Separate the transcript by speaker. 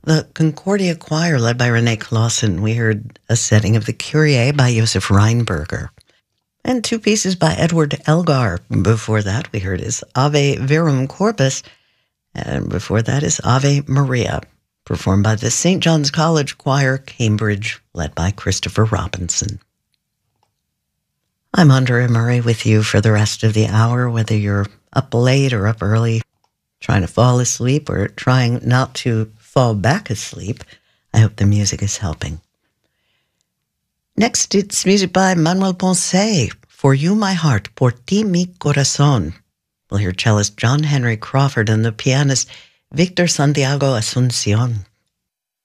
Speaker 1: The Concordia Choir, led by Renee Clausen, we heard a setting of the Kyrie by Josef Reinberger, and two pieces by Edward Elgar. Before that, we heard his Ave Verum Corpus, and before that is Ave Maria, performed by the St. John's College Choir, Cambridge, led by Christopher Robinson. I'm Andrea Murray with you for the rest of the hour, whether you're up late or up early, trying to fall asleep or trying not to fall back asleep. I hope the music is helping. Next, it's music by Manuel Ponce, For You My Heart, Por Ti Mi Corazón. We'll hear cellist John Henry Crawford and the pianist Victor Santiago Asuncion.